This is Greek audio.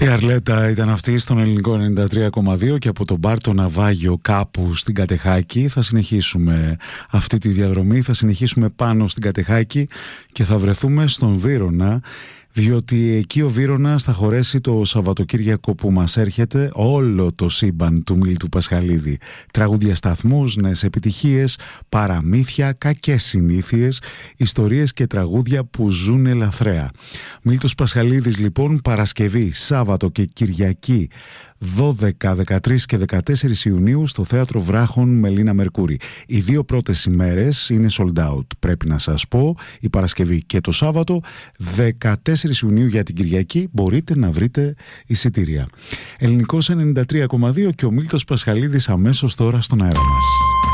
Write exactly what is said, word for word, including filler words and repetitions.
Η Αρλέτα ήταν αυτή στον ελληνικό ενενήντα τρία κόμμα δύο και από τον μπαρ το Ναυάγιο κάπου στην Κατεχάκη θα συνεχίσουμε αυτή τη διαδρομή, θα συνεχίσουμε πάνω στην Κατεχάκη και θα βρεθούμε στον Βύρωνα, διότι εκεί ο Βύρωνας θα χωρέσει το Σαββατοκύριακο που μας έρχεται όλο το σύμπαν του Μίλτου Πασχαλίδη. Τραγούδια σταθμούς, νέες επιτυχίες, παραμύθια, κακές συνήθειες, ιστορίες και τραγούδια που ζουν ελαθρέα. Μίλτος Πασχαλίδης λοιπόν, Παρασκευή, Σάββατο και Κυριακή δώδεκα, δεκατρείς και δεκατέσσερις Ιουνίου στο Θέατρο Βράχων Μελίνα Μερκούρη. Οι δύο πρώτες ημέρες είναι sold out, πρέπει να σας πω, η Παρασκευή και το Σάββατο. Δεκατέσσερις Ιουνίου για την Κυριακή μπορείτε να βρείτε εισιτήρια. Ελληνικός ενενήντα τρία κόμμα δύο και ο Μίλτος Πασχαλίδης αμέσως τώρα στον αέρα μας.